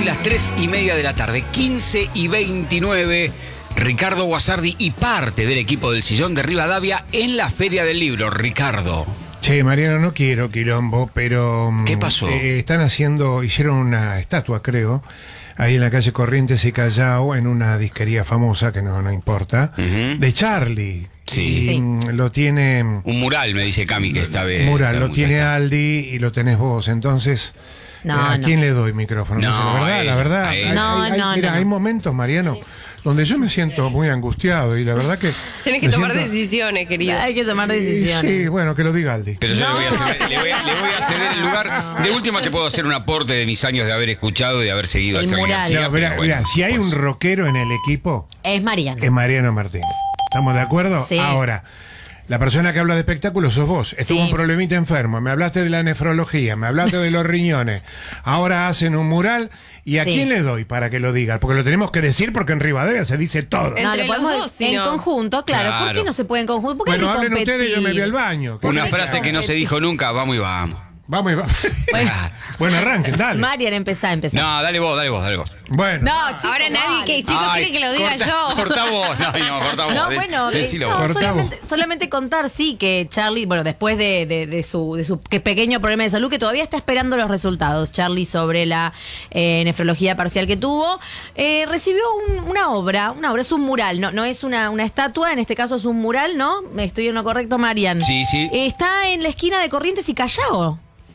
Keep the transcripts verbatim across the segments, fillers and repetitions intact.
casi las tres y media de la tarde, quince y veintinueve. Ricardo Guasardi y parte del equipo del Sillón de Rivadavia en la Feria del Libro. Ricardo. Che, Mariano, no quiero quilombo, pero... ¿Qué pasó? Eh, están haciendo, hicieron una estatua, creo, ahí en la calle Corrientes y Callao, en una disquería famosa, que no, no importa, uh-huh. de Charlie. Sí. Y sí. lo tiene... Un mural, me dice Cami, que esta vez... Mural, lo tiene Aldi y lo tenés vos, entonces... No, ¿A no. quién le doy micrófono? No, la verdad, ella, la verdad. Hay, no, hay, no, mira, no. hay momentos, Mariano, donde yo me siento muy angustiado y la verdad que... Tenés que tomar siento... decisiones, querido. Hay que tomar decisiones. Sí, bueno, que lo diga Aldi. Pero yo no. le, voy a ceder, le, voy a, le voy a ceder el lugar. De última te puedo hacer un aporte de mis años de haber escuchado y de haber seguido el a Charly mural. García. No, mira, bueno, mira, si hay pues. un rockero en el equipo... Es Mariano. Es Mariano Martínez. ¿Estamos de acuerdo? Sí. Ahora... La persona que habla de espectáculos sos vos. Estuvo sí. un problemita enfermo. Me hablaste de la nefrología, me hablaste de los riñones. Ahora hacen un mural. ¿Y a sí. quién le doy para que lo diga? Porque lo tenemos que decir porque en Rivadavia se dice todo. No, Entre lo podemos los dos, en no. conjunto, claro. Claro. ¿Por qué no se puede en conjunto? ¿Por qué Bueno, hay que hablen competir? ustedes y yo me voy al baño. Una frase que no se dijo nunca, vamos y vamos. Vamos y vamos. Bueno, bueno, arranquen, dale. Marian, empezá, empezá. No, dale vos, dale vos, dale vos. Bueno. No, chicos, Ahora nadie vale. que chicos Ay, quiere que lo diga corta, yo. Corta vos, no, no, corta vos. No, de, bueno, decilo no, vos. solamente, solamente contar, sí, que Charly, bueno, después de, de, de su, de su que pequeño problema de salud, que todavía está esperando los resultados, Charly, sobre la eh, nefrología parcial que tuvo, eh, recibió un, una obra, una obra, es un mural, no, no es una, una estatua, en este caso es un mural, ¿no? Estoy en lo correcto, Marian. Sí, sí. Eh, está en la esquina de Corrientes y Callao.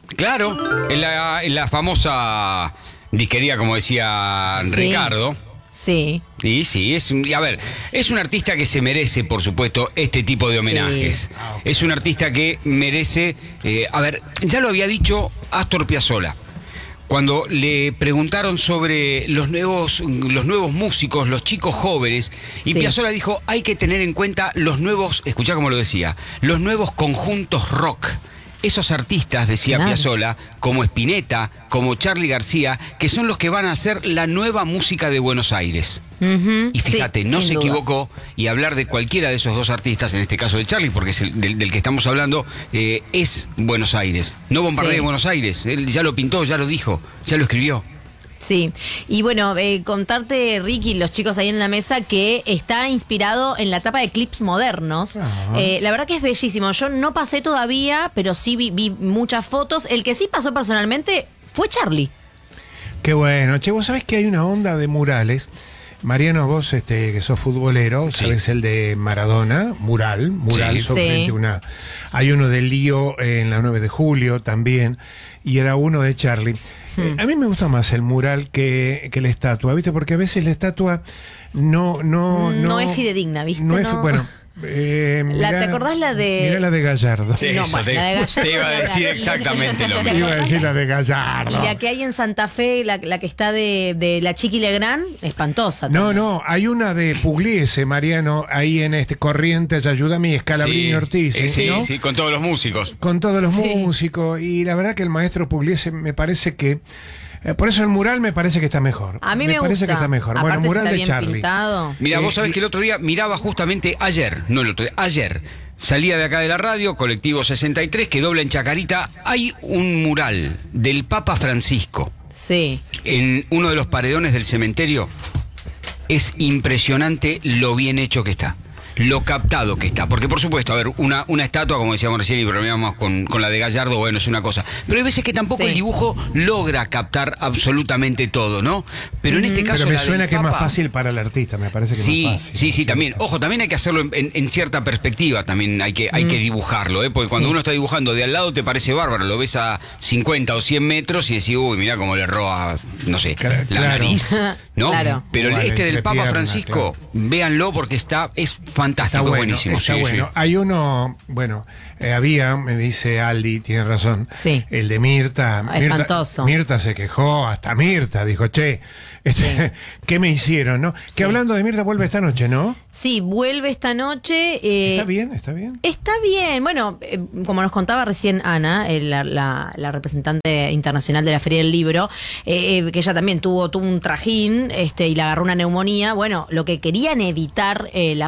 Claro, en la, en la famosa disquería, como decía Sí. Ricardo. Sí. Y sí, es un, y a ver, es un artista que se merece, por supuesto, este tipo de homenajes. Sí. Ah, ok. Es un artista que merece, eh, a ver, ya lo había dicho Astor Piazzolla. Cuando le preguntaron sobre los nuevos, los nuevos músicos, los chicos jóvenes, y Sí. Piazzolla dijo, hay que tener en cuenta los nuevos, escuchá cómo lo decía, los nuevos conjuntos rock. Esos artistas, decía Claro. Piazzolla, como Spinetta, como Charly García, que son los que van a hacer la nueva música de Buenos Aires. Uh-huh. Y fíjate, Sí, no sin se dudas. equivocó, y hablar de cualquiera de esos dos artistas, en este caso de Charly, porque es el del, del que estamos hablando, eh, es Buenos Aires. No bombardee Sí. Buenos Aires, él ya lo pintó, ya lo dijo, ya lo escribió. Sí, y bueno, eh, contarte, Ricky, los chicos ahí en la mesa, que está inspirado en la etapa de clips modernos. Ah. Eh, la verdad que es bellísimo. Yo no pasé todavía, pero sí vi, vi muchas fotos. El que sí pasó personalmente fue Charly. Qué bueno. Che, vos sabés que hay una onda de murales. Mariano, vos este, que sos futbolero, Sí. sabés el de Maradona, mural, mural Sí. sobre Sí. frente a una... Hay uno de Lío en la nueve de julio también, y era uno de Charly. Eh, a mí me gusta más el mural que, que la estatua, ¿viste? Porque a veces la estatua no... No, No no, es fidedigna, ¿viste? No es, No. bueno... Eh, La- mirá- ¿te acordás la de- Mirá la de Gallardo. Sí, No, eso bueno, te, la de Gallardo te iba a ni decir hablar. exactamente lo ¿Te mismo. Iba a decir la de Y Gallardo. la que hay en Santa Fe, la, la que está de, de la Chiqui Legrand, espantosa. No, también. no, hay una de Pugliese, Mariano, ahí en este Corrientes, ayúdame, Scalabrini Sí, Ortiz, eh, sí, ¿no? sí, con todos los músicos. Con todos los Sí. músicos, y la verdad que el maestro Pugliese me parece que... eh, por eso el mural me parece que está mejor. A mí me, parece gusta. que está mejor. Aparte, bueno, si mural está de bien Charly. pintado. Mira, Eh, vos sabés que el otro día miraba justamente ayer, no el otro día, ayer. Salía de acá de la radio, colectivo sesenta y tres, que dobla en Chacarita. Hay un mural del Papa Francisco Sí. en uno de los paredones del cementerio. Es impresionante lo bien hecho que está, lo captado que está. Porque, por supuesto, a ver, una, una estatua, como decíamos recién y bromeamos con, con la de Gallardo, bueno, es una cosa. Pero hay veces que tampoco Sí. el dibujo logra captar absolutamente todo, ¿no? Pero en este caso. Pero me la del suena que es más Papa- fácil para el artista, me parece que Sí, es más fácil. sí, sí, también. Ojo, también hay que hacerlo en, en- en cierta perspectiva, también hay que, hay que dibujarlo, ¿eh? Porque cuando Sí. uno está dibujando de al lado te parece bárbaro, lo ves a cincuenta o cien metros y decís, uy, mirá cómo le roba, no sé, Cla- la claro. nariz, ¿no? Claro. Pero Igual, este del entre Papa piernas, Francisco, claro. véanlo porque está, es fantástico, Está bueno, es buenísimo. está sí, bueno. sí. Hay uno, bueno, eh, había, me dice Aldi, tiene razón, Sí. el de Mirta. Ah, Mirta, espantoso. Mirta se quejó, hasta Mirta dijo, che, este, ¿qué me hicieron, no? Sí. Que hablando de Mirta vuelve esta noche, ¿no? Sí, vuelve esta noche. eh, ¿Está bien? ¿Está bien? Está bien, bueno, eh, como nos contaba recién Ana, eh, la, la- la representante internacional de la Feria del Libro, eh, eh, que ella también tuvo, tuvo un trajín este, y le agarró una neumonía. Bueno, lo que querían evitar eh, la familia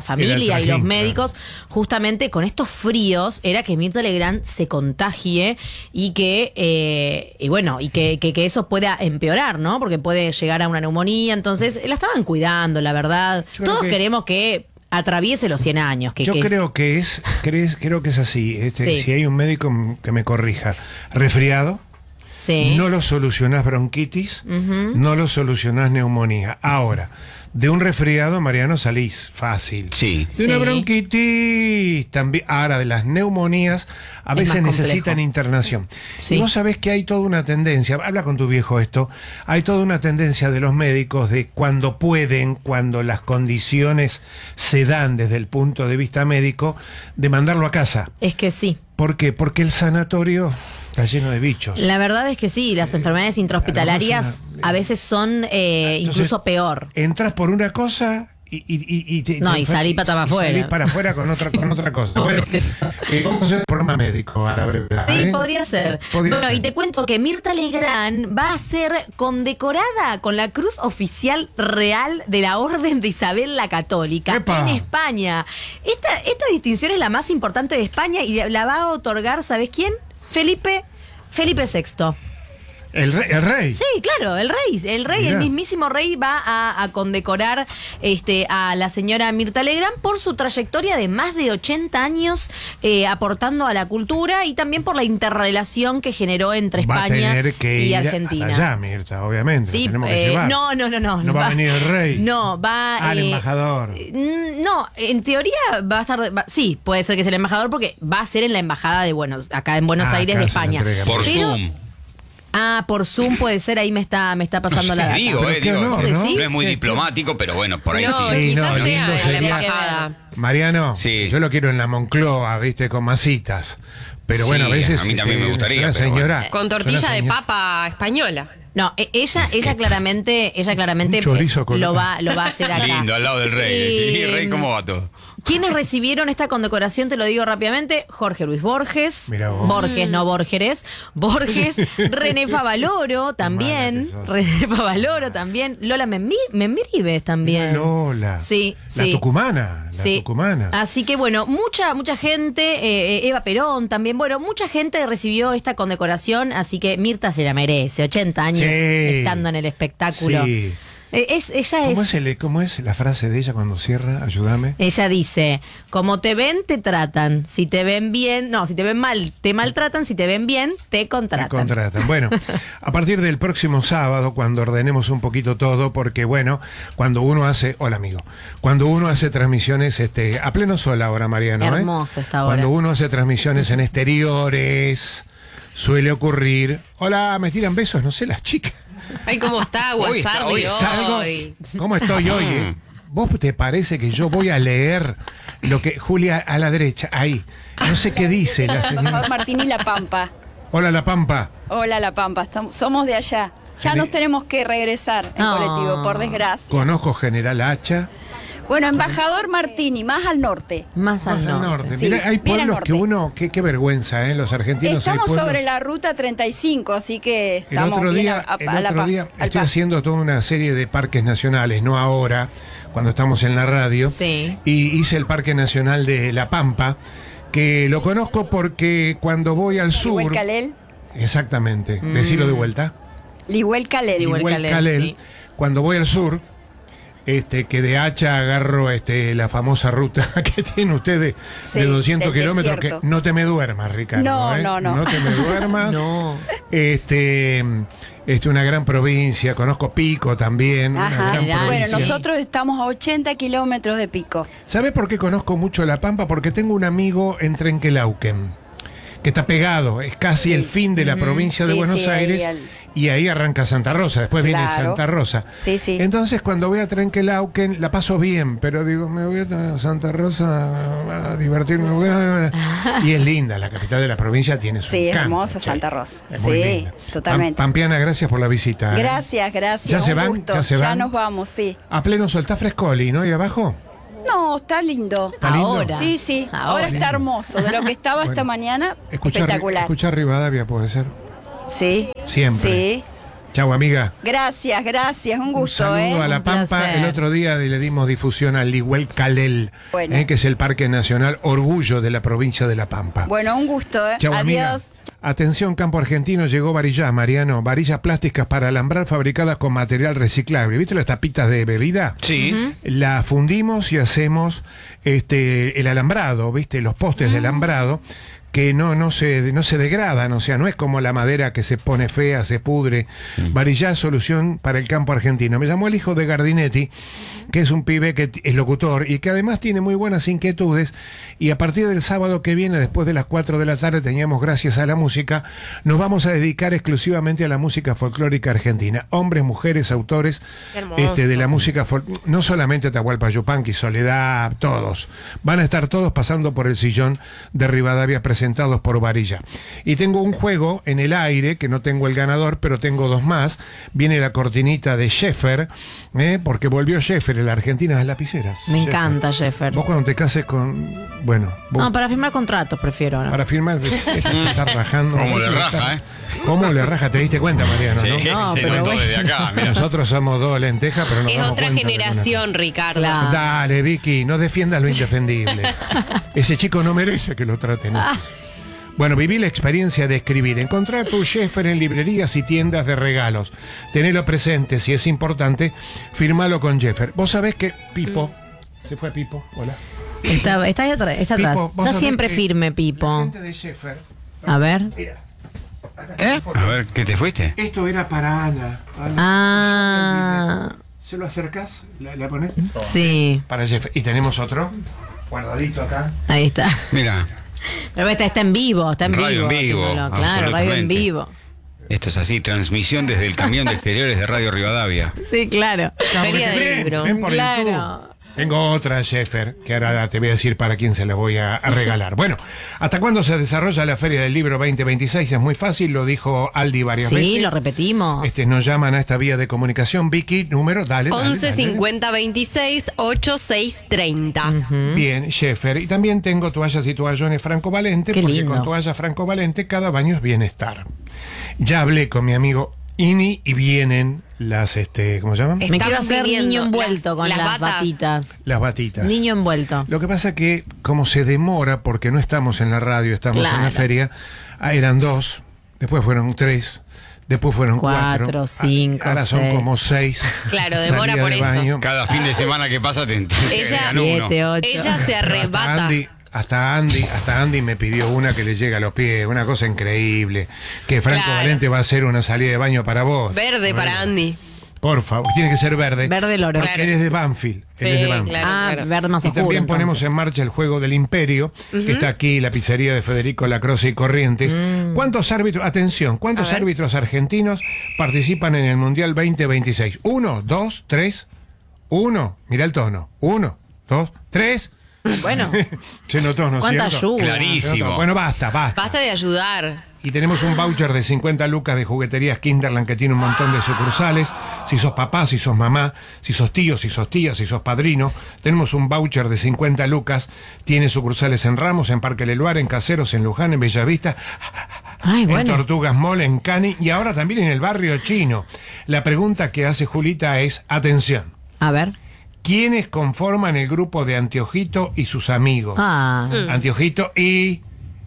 pediatría y los trajín, médicos, justamente con estos fríos, era que Mirta Legrand se contagie y que, eh, y bueno, y que, que, que eso pueda empeorar, ¿no? Porque puede llegar a una neumonía. Entonces, la estaban cuidando, la verdad. Yo creo Todos que- queremos que atraviese los cien años. Que, Yo que- creo que es, crees, creo que es así. Este, Sí. Si hay un médico que me corrija, resfriado, Sí. no lo solucionás bronquitis, no lo solucionás neumonía. Ahora, de un resfriado, Mariano, salís fácil. Sí. De una Sí. bronquitis también. Ahora, de las neumonías, a Es veces más complejo. necesitan internación. Sí. Y vos sabés que hay toda una tendencia, habla con tu viejo esto, hay toda una tendencia de los médicos de cuando pueden, cuando las condiciones se dan desde el punto de vista médico, de mandarlo a casa. Es que sí. ¿Por qué? Porque el sanatorio está lleno de bichos. La verdad es que sí, las enfermedades intrahospitalarias Además, una- a veces son eh, Entonces, incluso peor. Entras por una cosa y, y, y, y te- No, te y enfer- salí para y afuera. salí para afuera con otra, con otra cosa. Bueno, eh, vamos a hacer un programa médico a la brevedad. Sí, ¿eh? podría ser. Podría bueno, ser. y te cuento que Mirta Legrand va a ser condecorada con la Cruz Oficial Real de la Orden de Isabel la Católica ¡Epa! en España. Esta, esta distinción es la más importante de España y la va a otorgar, ¿sabes quién? Felipe, Felipe sexto. El rey. El rey. Sí, claro, el rey, el rey, Mirá. el mismísimo rey va a, a condecorar este, a la señora Mirta Legrand por su trayectoria de más de ochenta años eh, aportando a la cultura y también por la interrelación que generó entre Va a España tener que y ir Argentina. hasta allá, Mirta, obviamente. Sí, lo tenemos que eh, llevar. no, no, no, no. No va a venir el rey. No, va. Ah, el eh, embajador. mm, No, en teoría va a estar. va- sí, puede ser que sea el embajador porque va a ser en la embajada de Buenos, acá en Buenos Ah, Aires acá de se la España. entregan. Por Pero- Zoom. Ah, por Zoom puede ser, ahí me está, me está pasando la data. Digo, Pero eh, qué digo, honor, no, ¿no? es muy Sí, diplomático, pero bueno, por ahí No, sí. Sí, quizás no, sea lindo en la sería- embajada. Mariano, Sí. yo lo quiero en la Moncloa, viste, con masitas. Pero Sí, bueno, a veces. a mí también me gustaría, es una pero señora. bueno. Con es tortilla una de señora- papa española. No, e- ella, ella claramente, ella claramente Un chorizo con- lo va, lo va a hacer acá. Lindo, al lado del rey. Sí, Eh, rey, ¿cómo va todo? ¿Quiénes recibieron esta condecoración? Te lo digo rápidamente. Jorge Luis Borges. Mirá vos. Borges, no Borgeres. Borges. René Favaloro también. Mala que sos. René Favaloro también. Lola Membi- Membrives también. Lola. Sí, La sí. tucumana. La Sí. tucumana. Así que bueno, mucha, mucha gente, eh, Eva Perón también, bueno, mucha gente recibió esta condecoración, así que Mirta se la merece, ochenta años Sí. estando en el espectáculo. Sí. Eh, es, ella ¿Cómo es, es, el- ¿Cómo es la frase de ella cuando cierra? Ayúdame. ella dice, como te ven, te tratan, si te ven bien, no, si te ven mal, te maltratan, si te ven bien, te Te contratan. contratan. Bueno, a partir del próximo sábado, cuando ordenemos un poquito todo, porque bueno, cuando uno hace, hola amigo, cuando uno hace transmisiones, este, a pleno sol ahora, Mariano, ¿eh? Hermoso esta hora. Cuando uno hace transmisiones en exteriores, suele ocurrir, hola, me tiran besos, no sé, las chicas. Ay, ¿cómo está Hoy está- Guasardi hoy Salgo, hoy? ¿cómo estoy hoy? eh? ¿Vos te parece que yo voy a leer lo que Julia a la derecha, ahí? No sé qué dice la señora. Embajador Martín y La Pampa. Hola, La Pampa. Hola, La Pampa. Estamos, somos de allá. Ya Gene- nos tenemos que regresar en No. colectivo, por desgracia. Conozco General Hacha. Bueno, embajador Martini, más al norte. Más al Más al norte. norte. Sí, Mirá, hay bien al pueblos que norte. uno, qué, qué vergüenza, ¿eh? Los argentinos. hay Estamos pueblos- sobre la ruta treinta y cinco, así que El estamos otro bien día, a, a- el a La otro Paz. día al estoy Paz. haciendo toda una serie de parques nacionales, no ahora, cuando estamos en la radio. Sí. Y hice el Parque Nacional de La Pampa, que lo conozco porque cuando voy al sur. Lihuel Calel. Exactamente. Decilo de vuelta. Lihuel Calel. Lihuel Igual Calel, Calel, sí. cuando voy al sur, este, que de Hacha agarro este, la famosa ruta que tienen ustedes Sí, de doscientos del kilómetros, que desierto. no te me duermas, Ricardo. No, ¿eh? no, no. No te me duermas. No. Este, este, una gran provincia, conozco Pico también, una Ajá. gran Mirá, Bueno, provincia. nosotros estamos a ochenta kilómetros de Pico. ¿Sabes por qué conozco mucho La Pampa? Porque tengo un amigo en Trenquelauquen, que está pegado, es casi Sí. el fin de la provincia de Sí, Buenos sí, ahí Aires, al- y ahí arranca Santa Rosa, después viene Claro. Santa Rosa. Sí, sí. Entonces cuando voy a Trenquelauquen la paso bien, pero digo, me voy a Santa Rosa a divertirme. voy a- Y es linda, la capital de la provincia tiene su Sí, es encanto, hermosa che. Santa Rosa. Es muy Sí, linda. totalmente. Pam- Pampiana, gracias por la visita. ¿eh? Gracias, gracias. ¿Ya se un van? gusto. ¿Ya se van? nos vamos, sí. A pleno sol, está frescoli, ¿no? ¿Y abajo? No, está lindo. ¿Está lindo? Ahora. Sí, sí. Ahora. Ahora está hermoso. De lo que estaba Bueno, esta mañana, Escuchar, espectacular. escuchar Rivadavia puede ser. Sí. Siempre. Sí. Chau, amiga. Gracias, gracias, un Un gusto, saludo ¿eh? a La Un Pampa. placer. El otro día le dimos difusión al Iguel Calel, Bueno. eh, que es el Parque Nacional Orgullo de la provincia de La Pampa. Bueno, un gusto, ¿eh? Chau, amiga. Adiós. Atención, campo argentino, llegó varilla, Mariano. Varillas plásticas para alambrar fabricadas con material reciclable. ¿Viste las tapitas de bebida? Sí. La fundimos y hacemos este el alambrado, ¿viste? Los postes de alambrado que no, no, se, no se degradan, o sea, no es como la madera que se pone fea, se pudre. Mm. Varilla es solución para el campo argentino. Me llamó el hijo de Gardinetti, que es un pibe que es locutor y que además tiene muy buenas inquietudes, y a partir del sábado que viene, después de las cuatro de la tarde, teníamos Gracias a la Música, nos vamos a dedicar exclusivamente a la música folclórica argentina. Hombres, mujeres, autores este, de la música folclórica, no solamente Atahualpa Yupanqui, Soledad, todos. Van a estar todos pasando por el sillón de Rivadavia, presentados por Varilla. Y tengo un juego en el aire, que no tengo el ganador, pero tengo dos más. Viene la cortinita de Sheffer, ¿eh? Porque volvió Sheffer, la Argentina de las lapiceras. Me Sheffer. encanta, Sheffer. Vos cuando te cases con... Bueno, vos, No, para firmar contratos prefiero, ¿no? para firmar... Este se está rajando. ¿Cómo le Se raja, está- eh? ¿Cómo le raja? ¿Te diste cuenta, Mariano? Sí, ¿no? No, se pero notó bueno. desde acá, mira. Nosotros somos dos lentejas, pero nos Es damos otra cuenta de generación, Ricardo. Claro. una- Dale, Vicky, no defiendas lo indefendible. Ese chico no merece que lo traten así. Bueno, viví la experiencia de escribir. Encontrar tu Sheffer en librerías y tiendas de regalos. Tenelo presente, si es importante, firmalo con Sheffer. Vos sabés que Pipo... ¿Se fue Pipo? Hola. Está, está ahí atrás, está atrás. Pipo, vos Está sabés siempre que firme, La Pipo. gente de Sheffer... A ver. Mira. Acá ¿Eh? está la A foto. ver, ¿qué te fuiste? Esto era para Ana. Ana. Ah, ¿Se lo acercás? ¿La, la ponés? sí. Para Sheffer. Y tenemos otro guardadito acá. Ahí está. Mira, Pero esta está en vivo, está en Radio vivo. en vivo, haciéndolo, claro, radio en absolutamente. vivo. esto es así, transmisión desde el camión de exteriores de Radio Rivadavia. Sí, claro. Feria del Ven, libro. ven por Claro. YouTube. Tengo otra, Sheffer, que ahora te voy a decir para quién se la voy a, a regalar. Bueno, ¿hasta cuándo se desarrolla la Feria del Libro veinte veintiséis? Es muy fácil, lo dijo Aldi varias veces. Sí, lo repetimos. Este, nos llaman a esta vía de comunicación. Vicky, número, dale. dale, once dale. cincuenta veintiséis ochenta y seis treinta. Bien, Sheffer. Y también tengo toallas y toallones Franco Valente, Qué porque lindo. con toallas Franco Valente cada baño es bienestar. Ya hablé con mi amigo Ini y vienen las, este, ¿cómo se llaman? Me Estamos quiero hacer viniendo niño envuelto las- con las las, batas. batitas. Las batitas. Niño envuelto. Lo que pasa que, como se demora, porque no estamos en la radio, estamos en la Claro. feria, ah, eran dos, después fueron tres, después fueron cuatro. Cuatro, ah, cinco, Ahora son seis. como seis. Claro, demora Salida por de eso. baño. Cada fin de semana que pasa te, te Ella- ganan uno. Siete, ocho. Ella se Pero hasta arrebata. Andy, hasta Andy, hasta Andy me pidió una que le llega a los pies, una cosa increíble. Que Franco Claro. Valente va a hacer una salida de baño para vos. Verde para Andy. Por favor, tiene que ser verde. Verde loro. Porque Claro. él es de Banfield. Sí, él es de Banfield. claro. Ah, verde más Y oscuro. también ponemos entonces. en marcha el juego del Imperio, que está aquí, la pizzería de Federico Lacroce y Corrientes. ¿Cuántos árbitros, atención, cuántos A ver. árbitros argentinos participan en el Mundial veinte veintiséis? Uno, dos, tres, uno. Mira el tono. Uno, dos, tres. Bueno, Se notó, ¿no es cuánta cierto? ayuda. Clarísimo. Se notó. Bueno, basta, basta. Basta de ayudar. Y tenemos un voucher de cincuenta lucas de jugueterías Kinderland que tiene un montón de sucursales. Si sos papá, si sos mamá, si sos tío, si sos tía, si sos padrino. Tenemos un voucher de cincuenta lucas. Tiene sucursales en Ramos, en Parque Leluar, en Caseros, en Luján, en Bellavista, Ay, en bueno. Tortugas Mall, en Cani y ahora también en el barrio chino. La pregunta que hace Julita es, atención, A ver. ¿quiénes conforman el grupo de Antiojito y sus amigos? Ah. Antiojito y...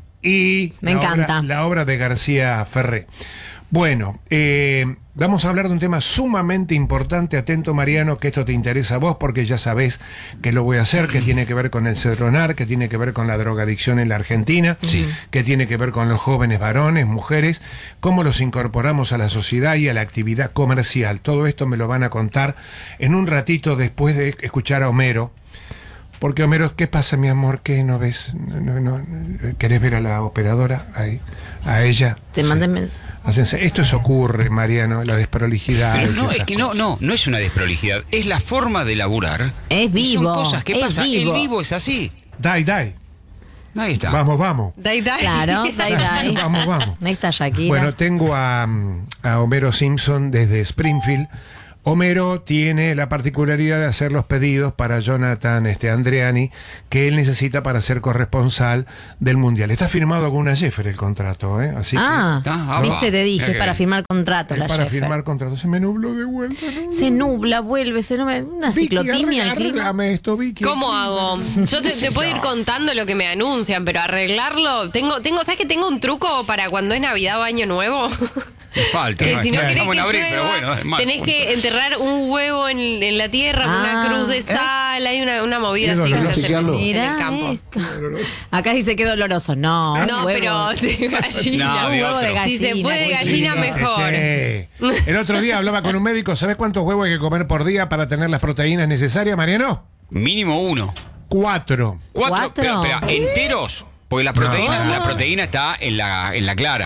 y Me la encanta. Obra, la obra de García Ferré. Bueno, eh, vamos a hablar de un tema sumamente importante. Atento, Mariano, que esto te interesa a vos, porque ya sabés que lo voy a hacer, que tiene que ver con el Cedronar, que tiene que ver con la drogadicción en la Argentina, Sí. que tiene que ver con los jóvenes varones, mujeres, cómo los incorporamos a la sociedad y a la actividad comercial. Todo esto me lo van a contar en un ratito después de escuchar a Homero. Porque Homero, ¿qué pasa, mi amor? ¿Qué no ves? No, no, no, ¿Querés ver a la operadora? Ahí, a ella. Te Sí. manden. Hacen- Esto es ocurre, Mariano, la desprolijidad. Pero y no, esas es que no, cosas. no, no es una desprolijidad, es la forma de laburar. Es Y vivo. Son cosas que es pasan. vivo. El vivo es así. Dai, dai. Ahí está. Vamos, vamos. Dai, dai. Claro, dai, dai. Vamos, vamos. Ahí está Shakira. Bueno, tengo a, a Homero Simpson desde Springfield. Homero tiene la particularidad de hacer los pedidos para Jonathan este, Andreani, que él necesita para ser corresponsal del Mundial. Está firmado con una Sheffer el contrato, ¿eh? Así Ah, que, ah, viste, te dije, mira que para bien. firmar contratos que la es para Sheffer. firmar contrato. Se me nubló de vuelta, ¿no? Se nubla, vuelve, se nubla. Una Vicky, ciclotimia al arregla- clima. arreglame esto, Vicky. ¿Cómo hago? Yo te, te puedo ir contando lo que me anuncian, pero arreglarlo. Tengo, tengo, ¿sabes que tengo un truco para cuando es Navidad o Año Nuevo? Falta. Que si no Claro. querés Estamos que en abril, pero llueva, bueno, es mal. tenés que enterrar un huevo en, en la tierra con una Ah. cruz de sal. Hay una, una movida Qué así que se hace doloroso. en, en Mirá el campo. esto. Acá dice que doloroso. No, un No, huevo. pero de gallina. No, un de huevo de otro. gallina. Si se puede muy gallina, rico. mejor. Che, el otro día hablaba con un médico. ¿Sabes cuántos huevos hay que comer por día para tener las proteínas necesarias, Mariano? Mínimo uno. Cuatro. Cuatro, ¿Cuatro? Espera, espera, enteros. Porque la proteína, No. la proteína está en la, en la clara.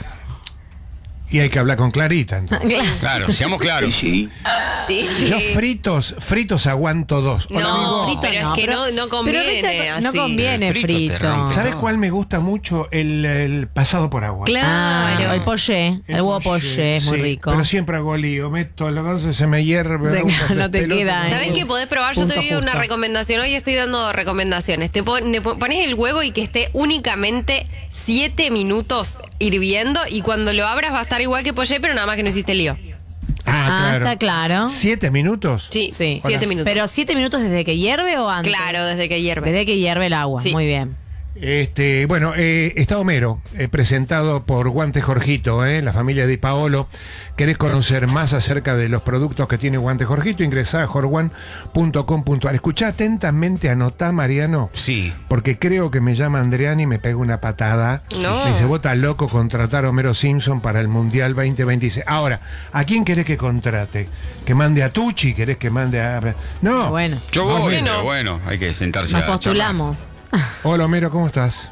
Y hay que hablar con Clarita, entonces. Claro, seamos claros. Sí, sí. Yo fritos, fritos aguanto dos. Hola, No, amigo. Frito pero no, es que pero- no, no pero conviene Richard, no así. conviene El frito te frito. rompe. ¿Sabes todo. cuál me gusta mucho? El, el pasado por agua. Ah, Claro. el poché, el huevo poché, es muy sí, rico. Pero siempre hago lío, meto la cosa, se me hierve. Se- hago un no te pelota, queda, ¿eh? ¿Sabes qué podés probar? Yo te Punto doy una justo. recomendación. Hoy estoy dando recomendaciones. Te pon- te pon- pones el huevo y que esté únicamente siete minutos hirviendo. Y cuando lo abras va a estar igual que poché, pero nada más que no hiciste lío. Ah, está claro. ¿Siete minutos? Sí, Sí. siete minutos. Pero siete minutos desde que hierve o antes. Claro, desde que hierve. Desde que hierve el agua. Sí. Muy bien. Este, bueno, eh, está Homero, eh, presentado por Guante Jorgito, eh, la familia Di Paolo. ¿Querés conocer más acerca de los productos que tiene Guante Jorgito? Ingresá a jorwan punto com punto a r. Escuchá atentamente, anotá, Mariano. Sí. Porque creo que me llama Andreani y me pega una patada. No. Me dice, vos estás loco contratar a Homero Simpson para el Mundial veinte veintiséis. Ahora, ¿a quién querés que contrate? ¿Que mande a Tucci? ¿Querés que mande a...? No. Bueno, Yo No, voy, bueno. pero bueno, hay que sentarse nos a charlar. postulamos. Hola, Homero, ¿cómo estás?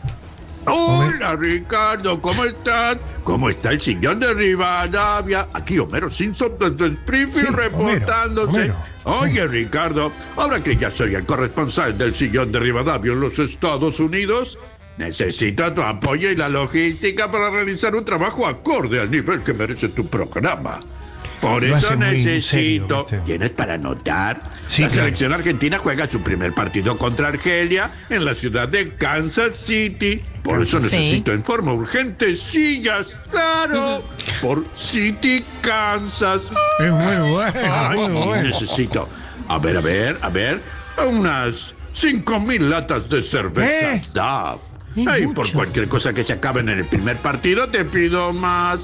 Hola Ricardo, ¿cómo estás? ¿Cómo está el sillón de Rivadavia? Aquí Homero Simpson desde Springfield Sí, reportándose. Homero, Homero. Oye Ricardo, ahora que ya soy el corresponsal del sillón de Rivadavia en los Estados Unidos, necesito tu apoyo y la logística para realizar un trabajo acorde al nivel que merece tu programa. Por Lo eso hace muy en necesito... serio, ¿viste? ¿Tienes para anotar? Sí, la claro. selección argentina juega su primer partido contra Argelia en la ciudad de Kansas City. Por eso Sí. necesito en forma urgente sillas. ¡Claro! Por City, Kansas. Es muy bueno, Ay, muy bueno. necesito... A ver, a ver, a ver... Unas cinco mil latas de cerveza ¿Eh? Dove. Es Ay, por mucho. cualquier cosa que se acaben en el primer partido, te pido más.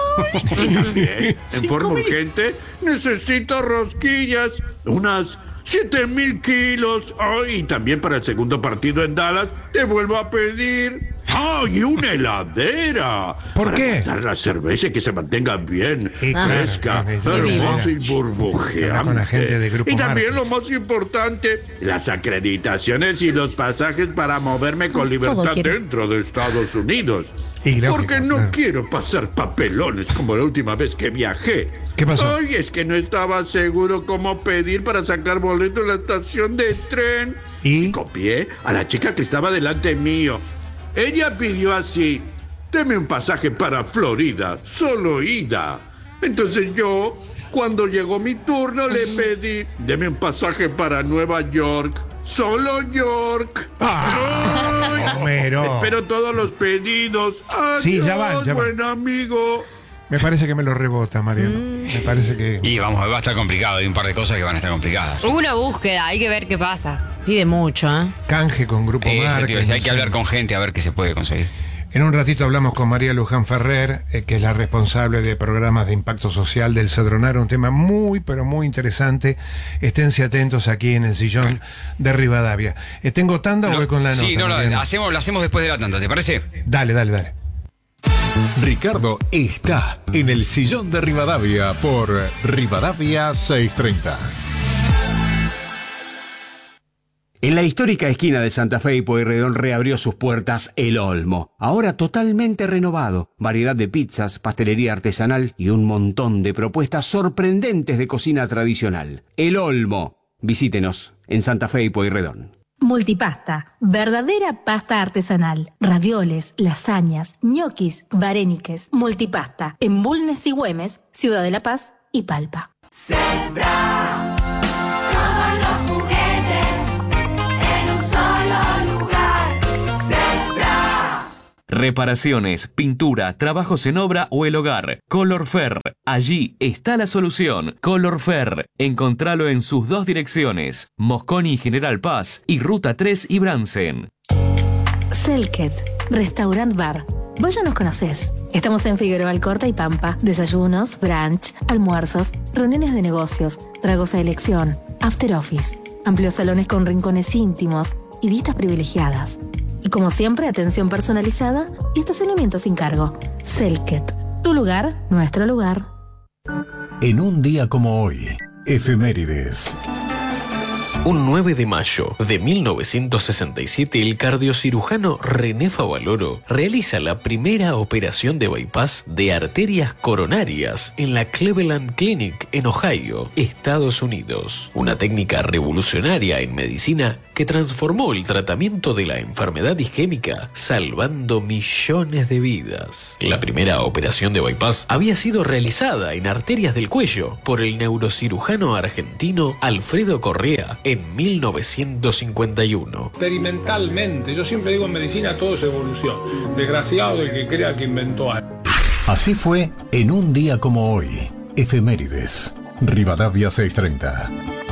Y también, en forma urgente, necesito rosquillas, unas siete mil kilos. Ay, y también para el segundo partido en Dallas, te vuelvo a pedir. ¡Ay, una heladera! ¿Por para qué? guardar la cerveza y que se mantenga bien Sí, claro, fresca, claro, qué hermosa y Habla burbujeante. con la gente de Grupo Y también Marcos. lo más importante, las acreditaciones y los pasajes para moverme con Todo libertad quiere. dentro de Estados Unidos. Y lógico, Porque no claro. quiero pasar papelones como la última vez que viajé. ¿Qué pasó? Ay, es que no estaba seguro cómo pedir para sacar boleto en la estación de tren. ¿Y? Copié a la chica que estaba delante mío. Ella pidió así: deme un pasaje para Florida, solo ida. Entonces yo, cuando llegó mi turno, le pedí: deme un pasaje para Nueva York, solo York. Ah, Homero. Espero todos los pedidos. Adiós, Sí, ya van, ya van. buen amigo. Me parece que me lo rebota, Mariano. Mm. Me parece que... Y vamos, va a estar complicado. Hay un par de cosas que van a estar complicadas. Una búsqueda, hay que ver qué pasa. Pide mucho, ¿eh? Canje con Grupo Eh, ese Marcos. te iba a decir, hay no que sé. hablar con gente a ver qué se puede conseguir. En un ratito hablamos con María Luján Ferrer, eh, que es la responsable de programas de impacto social del Cedronar, un tema muy, pero muy interesante. Esténse atentos aquí en el sillón de Rivadavia. Eh, ¿Tengo tanda o voy con la nota? sí, no, no, Mariano? hacemos, la hacemos después de la tanda, ¿te parece? Dale, dale, dale. Ricardo está en el sillón de Rivadavia por Rivadavia seiscientos treinta. En la histórica esquina de Santa Fe y Pueyrredón reabrió sus puertas El Olmo, ahora totalmente renovado, variedad de pizzas, pastelería artesanal y un montón de propuestas sorprendentes de cocina tradicional. El Olmo, visítenos en Santa Fe y Pueyrredón. Multipasta, verdadera pasta artesanal. Ravioles, lasañas, ñoquis, varéniques. Multipasta, en Bulnes y Güemes, Ciudad de la Paz y Palpa. Sembra todos los juguetes en un solo lugar. Sembra. Reparaciones, pintura, trabajos en obra o el hogar. Colorfer. Allí está la solución. Colorfer. Encontralo en sus dos direcciones. Mosconi y General Paz y Ruta tres y Bransen. Selket, Restaurant Bar. Vos ya nos conocés. Estamos en Figueroa Alcorta y Pampa. Desayunos, brunch, almuerzos, reuniones de negocios, tragos a elección, after office, amplios salones con rincones íntimos y vistas privilegiadas. Y como siempre, atención personalizada y estacionamiento sin cargo. Selket, tu lugar, nuestro lugar. En un día como hoy, efemérides. Un nueve de mayo de mil novecientos sesenta y siete, el cardiocirujano René Favaloro realiza la primera operación de bypass de arterias coronarias en la Cleveland Clinic en Ohio, Estados Unidos. Una técnica revolucionaria en medicina que transformó el tratamiento de la enfermedad isquémica, salvando millones de vidas. La primera operación de bypass había sido realizada en arterias del cuello por el neurocirujano argentino Alfredo Correa en mil novecientos cincuenta y uno. Experimentalmente, yo siempre digo en medicina todo es evolución. Desgraciado el que crea que inventó algo. Así fue en un día como hoy. Efemérides. Rivadavia seiscientos treinta.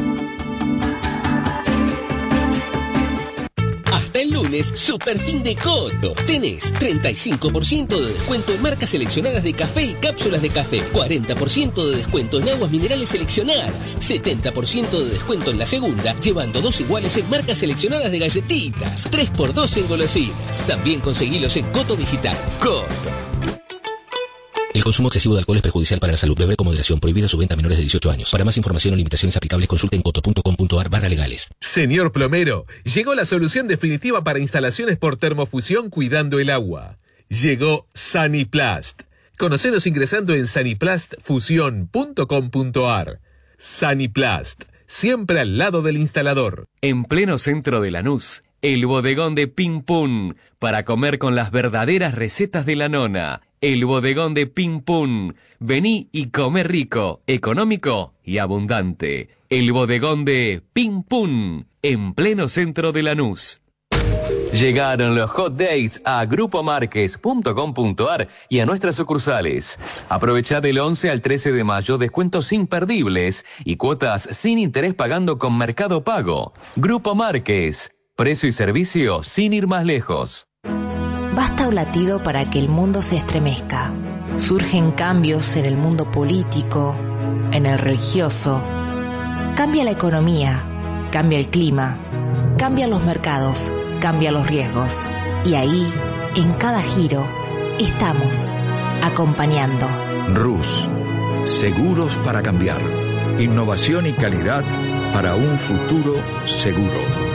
Hasta el lunes, super fin de Coto. Tenés treinta y cinco por ciento de descuento en marcas seleccionadas de café y cápsulas de café, cuarenta por ciento de descuento en aguas minerales seleccionadas, setenta por ciento de descuento en la segunda, llevando dos iguales en marcas seleccionadas de galletitas, tres por dos en golosinas. También conseguilos en Coto Digital. Coto. El consumo excesivo de alcohol es perjudicial para la salud. Beber con moderación. Prohibida su venta a menores de dieciocho años. Para más información o limitaciones aplicables, consulte en coto punto com punto ar barra legales. Señor plomero, llegó la solución definitiva para instalaciones por termofusión cuidando el agua. Llegó Saniplast. Conocenos ingresando en saniplast fusión punto com punto ar. Saniplast, siempre al lado del instalador. En pleno centro de Lanús, el bodegón de Ping Pum, para comer con las verdaderas recetas de la nona. El bodegón de Ping Pum. Vení y come rico, económico y abundante. El bodegón de Ping Pum, en pleno centro de Lanús. Llegaron los hot dates a grupo marques punto com punto ar y a nuestras sucursales. Aprovechá del once al trece de mayo descuentos imperdibles y cuotas sin interés pagando con Mercado Pago. Grupo Márquez. Precio y servicio sin ir más lejos. Basta un latido para que el mundo se estremezca. Surgen cambios en el mundo político, en el religioso. Cambia la economía, cambia el clima, cambian los mercados, cambian los riesgos. Y ahí, en cada giro, estamos acompañando. Rus, seguros para cambiar. Innovación y calidad para un futuro seguro.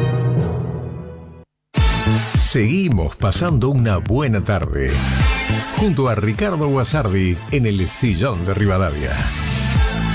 Seguimos pasando una buena tarde junto a Ricardo Guasardi en el Sillón de Rivadavia.